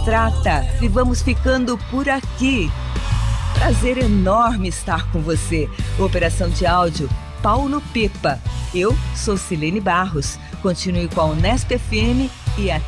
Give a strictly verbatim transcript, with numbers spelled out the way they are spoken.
trata e vamos ficando por aqui. Prazer enorme estar com você. Operação de áudio, Paulo Pipa. Eu sou Silene Barros. Continue com a Unesp F M e até